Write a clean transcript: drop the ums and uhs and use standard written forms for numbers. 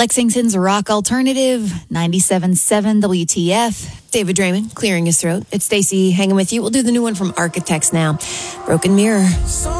Lexington's rock alternative, 97.7 WTF. David Draymond, clearing his throat. It's Stacey hanging with you. We'll do the new one from Architects now. Broken Mirror.